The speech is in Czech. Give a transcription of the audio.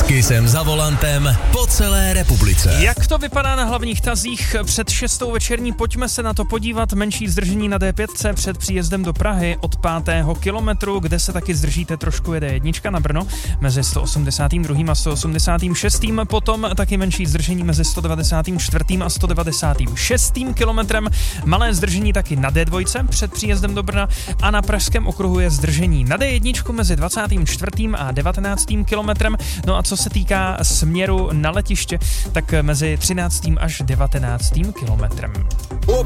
Kysem za volantem po celé republice. Jak to vypadá na hlavních tazích před 6. večerní? Pojďme se na to podívat. Menší zdržení na D5 před příjezdem do Prahy od 5. kilometru, kde se taky zdržíte trošku, jede jednička na Brno mezi 182. a 186. Potom taky menší zdržení mezi 194. a 196. kilometrem. Malé zdržení taky na D2 před příjezdem do Brna a na pražském okruhu je zdržení na D1 mezi 24. a 19. kilometrem. No a co se týká směru na letiště, tak mezi 13. až 19. kilometrem.